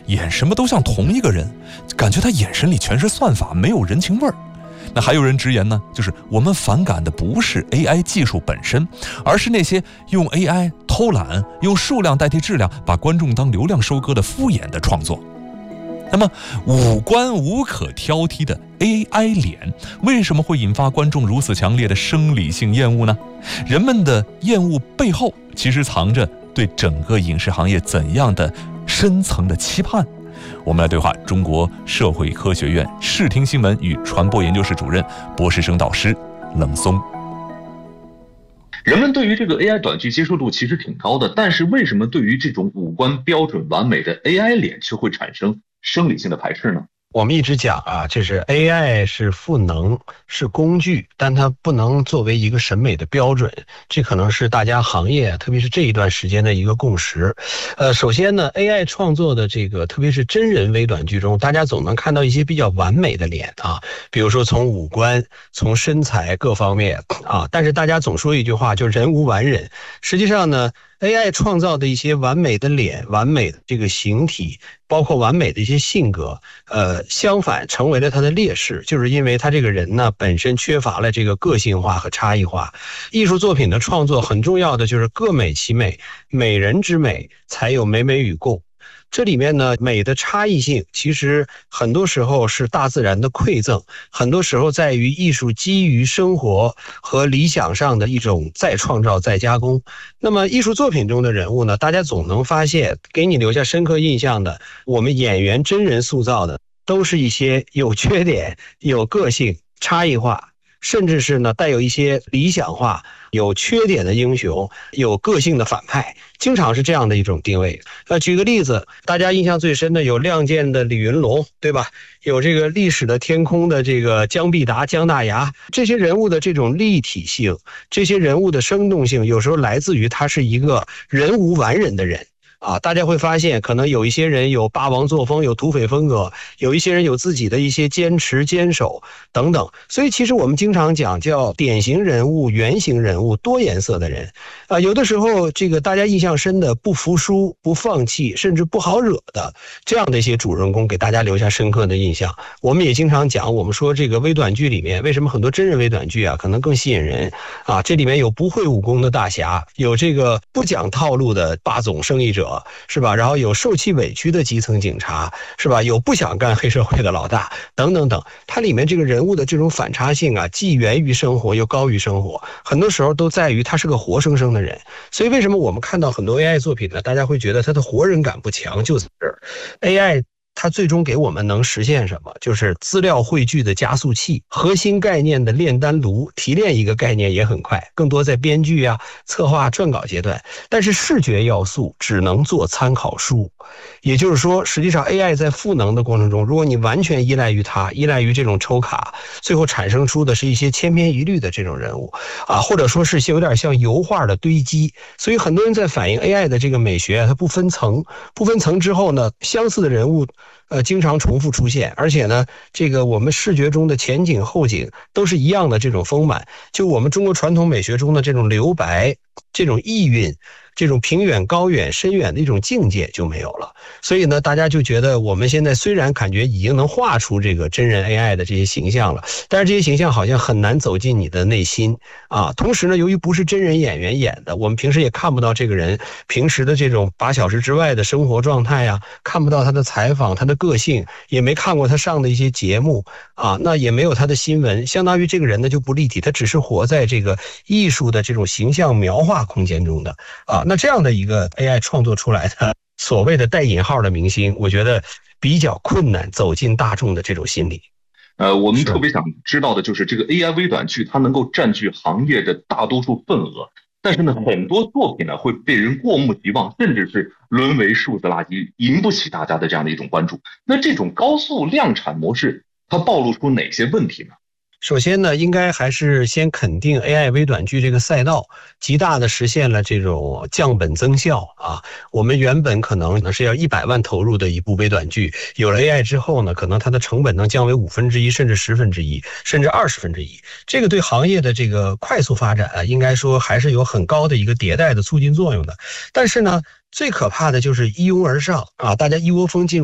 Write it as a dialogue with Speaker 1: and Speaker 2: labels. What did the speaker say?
Speaker 1: 演什么都像同一个人，感觉他眼神里全是算法，没有人情味儿。那还有人直言呢，就是我们反感的不是 AI 技术本身，而是那些用 AI 偷懒，用数量代替质量，把观众当流量收割的敷衍的创作。那么五官无可挑剔的 AI 脸为什么会引发观众如此强烈的生理性厌恶呢？人们的厌恶背后其实藏着对整个影视行业怎样的深层的期盼？我们来对话中国社会科学院视听新闻与传播研究室主任、博士生导师冷松。
Speaker 2: 人们对于这个 AI 短剧接受度其实挺高的，但是为什么对于这种五官标准完美的 AI 脸却会产生生理性的排斥呢？
Speaker 3: 我们一直讲啊，这是 AI 是赋能，是工具，但它不能作为一个审美的标准，这可能是大家行业，特别是这一段时间的一个共识。首先呢 ，AI 创作的这个，特别是真人微短剧中，大家总能看到一些比较完美的脸啊，比如说从五官、从身材各方面啊，但是大家总说一句话，就是人无完人。实际上呢，AI 创造的一些完美的脸、完美的这个形体，包括完美的一些性格，相反成为了他的劣势，就是因为他这个人呢本身缺乏了这个个性化和差异化。艺术作品的创作很重要的就是各美其美，美人之美才有美美与共。这里面呢，美的差异性其实很多时候是大自然的馈赠，很多时候在于艺术基于生活和理想上的一种再创造、再加工。那么艺术作品中的人物呢，大家总能发现给你留下深刻印象的，我们演员真人塑造的都是一些有缺点、有个性、差异化，甚至是呢带有一些理想化、有缺点的英雄，有个性的反派，经常是这样的一种定位。举个例子，大家印象最深的有《亮剑》的李云龙，对吧？有这个《历史的天空》的这个姜必达、姜大牙，这些人物的这种立体性，这些人物的生动性，有时候来自于他是一个人无完人的人。大家会发现可能有一些人有霸王作风，有土匪风格，有一些人有自己的一些坚持坚守等等。所以其实我们经常讲叫典型人物、原型人物、多颜色的人有的时候这个大家印象深的不服输、不放弃，甚至不好惹的这样的一些主人公，给大家留下深刻的印象。我们也经常讲，我们说这个微短剧里面为什么很多真人微短剧可能更吸引人这里面有不会武功的大侠，有这个不讲套路的霸总胜利者，是吧？然后有受气委屈的基层警察，是吧？有不想干黑社会的老大，等等等。它里面这个人物的这种反差性既源于生活又高于生活，很多时候都在于他是个活生生的人。所以为什么我们看到很多 AI 作品呢？大家会觉得它的活人感不强，就在这儿。AI它最终给我们能实现什么？就是资料汇聚的加速器，核心概念的炼丹炉，提炼一个概念也很快，更多在编剧策划、撰稿阶段。但是视觉要素只能做参考书，也就是说，实际上 AI 在赋能的过程中，如果你完全依赖于它，依赖于这种抽卡，最后产生出的是一些千篇一律的这种人物或者说是有点像油画的堆积。所以很多人在反映 AI 的这个美学它不分层之后呢，相似的人物经常重复出现，而且呢，这个我们视觉中的前景后景都是一样的这种丰满，就我们中国传统美学中的这种留白、这种意蕴、这种平远、高远、深远的一种境界就没有了。所以呢，大家就觉得我们现在虽然感觉已经能画出这个真人 AI 的这些形象了，但是这些形象好像很难走进你的内心同时呢，由于不是真人演员演的，我们平时也看不到这个人平时的这种8小时之外的生活状态看不到他的采访、他的个性，也没看过他上的一些节目那也没有他的新闻，相当于这个人呢就不立体，他只是活在这个艺术的这种形象描画空间中的那这样的一个 AI 创作出来的所谓的带引号的明星，我觉得比较困难走进大众的这种心理。
Speaker 2: 我们特别想知道的就是这个 AI 微短剧它能够占据行业的大多数份额，但是呢，很多作品呢会被人过目即忘，甚至是沦为数字垃圾，引不起大家的这样的一种关注。那这种高速量产模式它暴露出哪些问题呢？
Speaker 3: 首先呢，应该还是先肯定 AI 微短剧这个赛道极大的实现了这种降本增效我们原本可能是要100万投入的一部微短剧，有了 AI 之后呢，可能它的成本能降为1/5，甚至1/10，甚至1/20。这个对行业的这个快速发展应该说还是有很高的一个迭代的促进作用的。但是呢，最可怕的就是一拥而上大家一窝蜂进入